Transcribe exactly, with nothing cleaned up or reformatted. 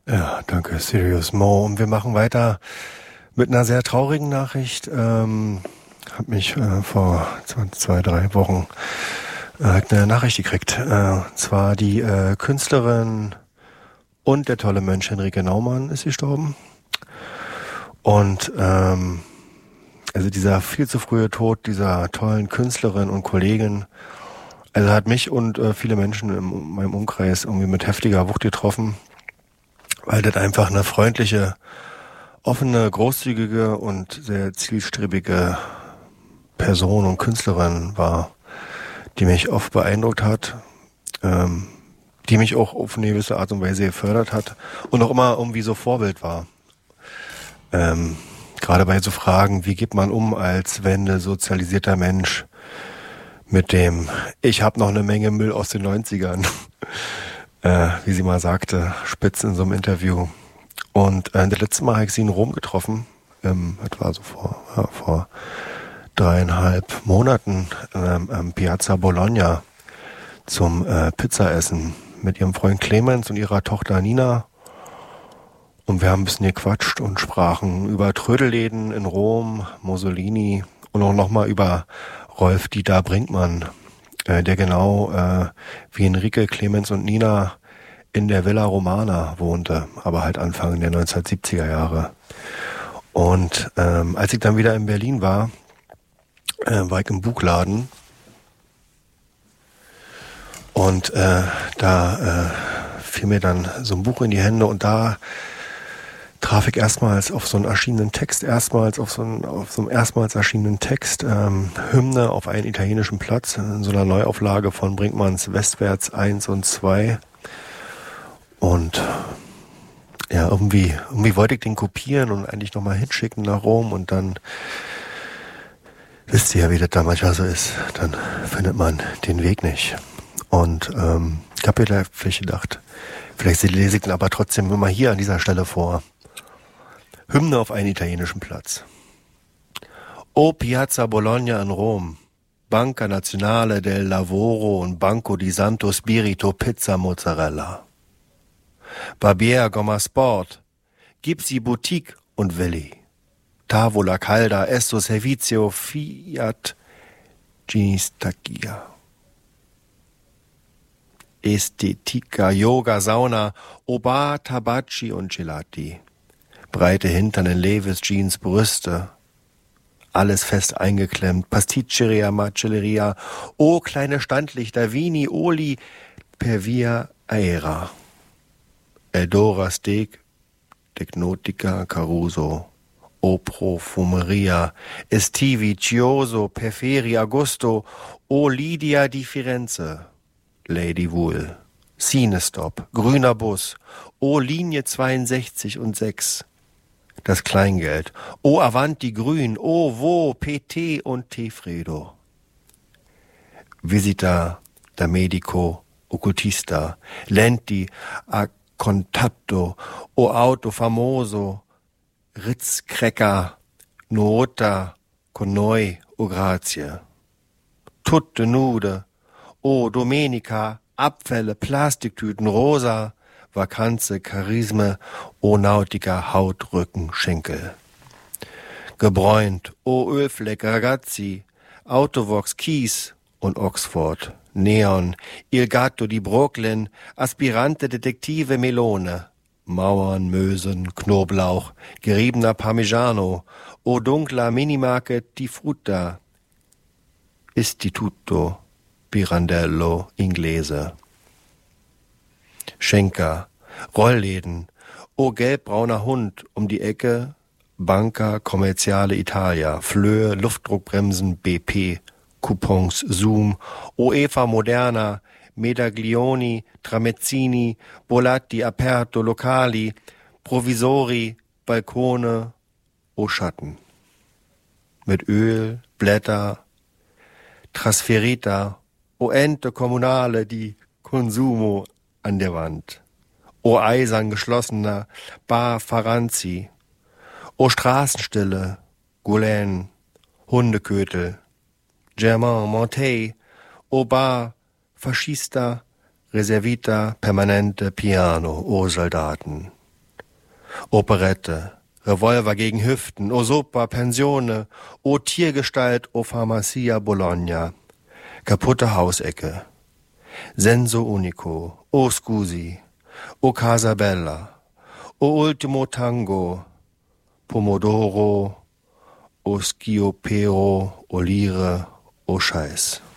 Ja, danke, Sirius Mo. Und wir machen weiter mit einer sehr traurigen Nachricht. Ähm, hab mich äh, vor zwei, zwei, drei Wochen äh, eine Nachricht gekriegt. Äh, und zwar die äh, Künstlerin und der tolle Mensch Henrike Naumann ist gestorben. Und ähm, also dieser viel zu frühe Tod dieser tollen Künstlerin und Kollegin, also hat mich und äh, viele Menschen in meinem Umkreis irgendwie mit heftiger Wucht getroffen, weil das einfach eine freundliche, offene, großzügige und sehr zielstrebige Person und Künstlerin war, die mich oft beeindruckt hat, ähm, die mich auch auf eine gewisse Art und Weise gefördert hat und auch immer irgendwie so Vorbild war. Ähm, gerade bei so Fragen, wie geht man um als Wende sozialisierter Mensch mit dem ich habe noch eine Menge Müll aus den neunzigern, äh, wie sie mal sagte, spitz in so einem Interview. Und äh, das letzte Mal habe ich sie in Rom getroffen, ähm, das war so vor, ja, vor dreieinhalb Monaten, ähm, am Piazza Bologna zum äh, Pizzaessen mit ihrem Freund Clemens und ihrer Tochter Nina. Und wir haben ein bisschen gequatscht und sprachen über Trödelläden in Rom, Mussolini und auch nochmal über Rolf Dieter Brinkmann, äh, der genau äh, wie Henrike, Clemens und Nina in der Villa Romana wohnte, aber halt Anfang der neunzehnhundertsiebziger Jahre. Und ähm, als ich dann wieder in Berlin war, äh, war ich im Buchladen und äh, da äh, fiel mir dann so ein Buch in die Hände und da traf ich erstmals auf so einen erschienenen Text, erstmals auf so einen, auf so einen erstmals erschienenen Text, ähm, Hymne auf einen italienischen Platz, in so einer Neuauflage von Brinkmanns Westwärts eins und zwei. Und ja, irgendwie, irgendwie wollte ich den kopieren und eigentlich nochmal hinschicken nach Rom und dann, wisst ihr ja, wie das da manchmal so ist, dann findet man den Weg nicht. Und ähm, ich habe mir vielleicht gedacht, vielleicht lese ich den aber trotzdem immer hier an dieser Stelle vor. Hymne auf einen italienischen Platz. O Piazza Bologna in Rom, Banca Nazionale del Lavoro und Banco di Santo Spirito Pizza Mozzarella. Barbier Gomma Sport, Gipsy Boutique und Willi. Tavola Calda Esso Servizio Fiat Ginistacchia. Estetica, Yoga, Sauna, Oba, Tabacci und Gelati. Breite Hintern in Levis, Jeans, Brüste. Alles fest eingeklemmt. Pasticceria, Macelleria. Oh, kleine Standlichter. Vini, Oli, per via aera. Eldora Steak, Tecnotica, Caruso. O Profumeria. Estivi, Chioso, Perferi, Agosto. O Lidia di Firenze. Lady Wool. Cinestop, grüner Bus. O Linie zweiundsechzig und sechs. Das Kleingeld. O Avanti Grün, O Wo, P T und Tefredo. Visita da Medico Occultista, Lenti a Contatto, O Auto Famoso, Ritz Cracker, Nota, Conoi, O Grazie. Tutte Nude, O Domenica, Abfälle, Plastiktüten, Rosa, Vakanze, Charisme, O Nautica, Haut, Rücken, Schenkel. Gebräunt, O Ölfleck, Ragazzi, Autovox, Kies und Oxford. Neon, Il Gatto di Brooklyn, Aspirante Detektive Melone. Mauern, Mösen, Knoblauch, geriebener Parmigiano, O dunkler Minimarket di Frutta. Istituto, Pirandello, Inglese. Schenker, Rollläden, O gelbbrauner Hund um die Ecke, Banca Commerciale Italia, Flöhe, Luftdruckbremsen, B P, Coupons, Zoom, O Eva Moderna, Medaglioni, Tramezzini, Bolatti, Aperto, Locali, Provisori, Balkone, O Schatten. Mit Öl, Blätter, Trasferita, O Ente Kommunale, die Consumo an der Wand. O eisern geschlossener Bar Faranzi. O Straßenstille, Goulaine, Hundekötel. Germain Montey, O Bar Fascista, Reservita, Permanente, Piano, O Soldaten. Operette, Revolver gegen Hüften, o Sopa, Pensione, o Tiergestalt, o Pharmacia Bologna, kaputte Hausecke, Senso Unico, o Scusi, o Casa Bella, o Ultimo Tango, Pomodoro, o Schiopero, o Lire, o Scheiß.